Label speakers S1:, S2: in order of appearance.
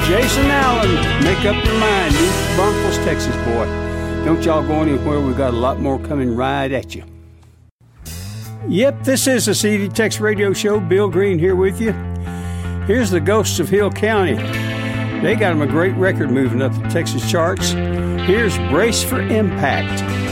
S1: Jason Allen, make up your mind. New Braunfels, Texas, boy. Don't y'all go anywhere. We've got a lot more coming right at you. Yep, this is the CD Tex Radio Show. Bill Green here with you. Here's the Ghosts of Hill County. They got them a great record moving up the Texas charts. Here's Brace for Impact.